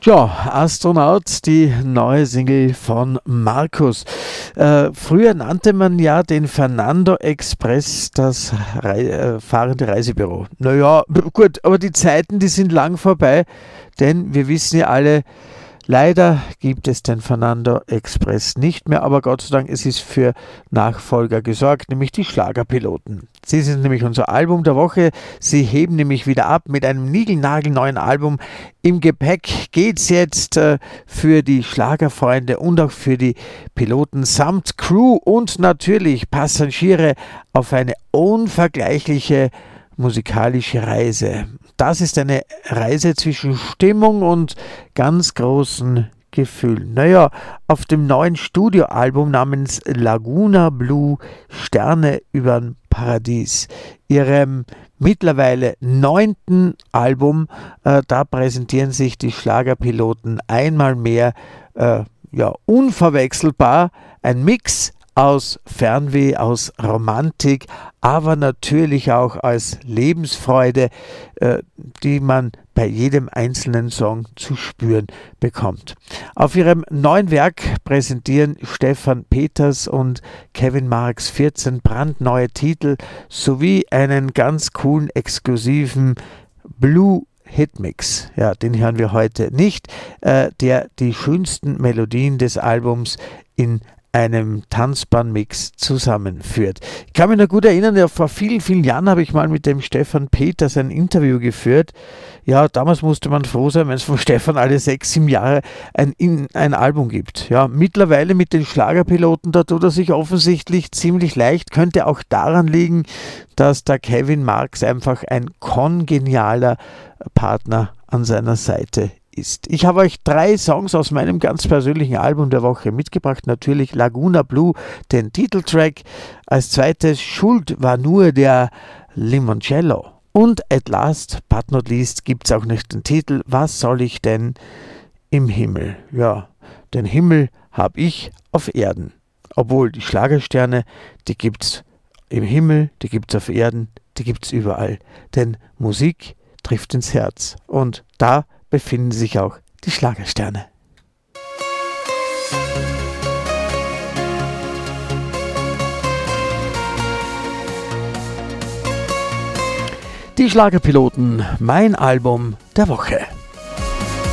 Ja, Astronaut, die neue Single von Markus. Früher nannte man ja den Fernando Express das fahrende Reisebüro. Naja, gut, aber die Zeiten, die sind lang vorbei, denn wir wissen ja alle, leider gibt es den Fernando Express nicht mehr, aber Gott sei Dank, es ist für Nachfolger gesorgt, nämlich die Schlagerpiloten. Sie sind nämlich unser Album der Woche. Sie heben nämlich wieder ab mit einem niegelnagelneuen Album. Im Gepäck geht's jetzt für die Schlagerfreunde und auch für die Piloten samt Crew und natürlich Passagiere auf eine unvergleichliche musikalische Reise. Das ist eine Reise zwischen Stimmung und ganz großen Gefühlen. Naja, auf dem neuen Studioalbum namens Laguna Blue Sterne übern Paradies, ihrem mittlerweile 9. Album, da präsentieren sich die Schlagerpiloten einmal mehr unverwechselbar. Ein Mix aus Fernweh, aus Romantik, aber natürlich auch als Lebensfreude, die man bei jedem einzelnen Song zu spüren bekommt. Auf ihrem neuen Werk präsentieren Stefan Peters und Kevin Marx 14 brandneue Titel sowie einen ganz coolen, exklusiven Blue Hitmix. Ja, den hören wir heute nicht, der die schönsten Melodien des Albums in einem Tanzbahnmix zusammenführt. Ich kann mich noch gut erinnern, ja, vor vielen, vielen Jahren habe ich mal mit dem Stefan Peters ein Interview geführt. Ja, damals musste man froh sein, wenn es von Stefan alle 6, 7 Jahre ein Album gibt. Ja, mittlerweile mit den Schlagerpiloten, da tut er sich offensichtlich ziemlich leicht. Könnte auch daran liegen, dass der Kevin Marx einfach ein kongenialer Partner an seiner Seite ist. Ich habe euch 3 Songs aus meinem ganz persönlichen Album der Woche mitgebracht. Natürlich Laguna Blue, den Titeltrack. Als zweites Schuld war nur der Limoncello. Und at last but not least gibt es auch noch den Titel Was soll ich denn im Himmel? Ja, den Himmel habe ich auf Erden. Obwohl die Schlagersterne, die gibt es im Himmel, die gibt es auf Erden, die gibt es überall. Denn Musik trifft ins Herz. Und da befinden sich auch die Schlagersterne. Die Schlagerpiloten, mein Album der Woche.